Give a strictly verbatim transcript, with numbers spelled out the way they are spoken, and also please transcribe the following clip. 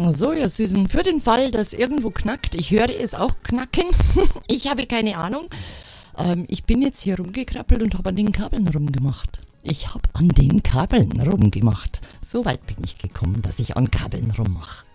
So, ihr Süßen, für den Fall, dass irgendwo knackt, ich höre es auch knacken, ich habe keine Ahnung. Ähm, ich bin jetzt hier rumgekrabbelt und habe an den Kabeln rumgemacht. Ich habe an den Kabeln rumgemacht. So weit bin ich gekommen, dass ich an Kabeln rummache.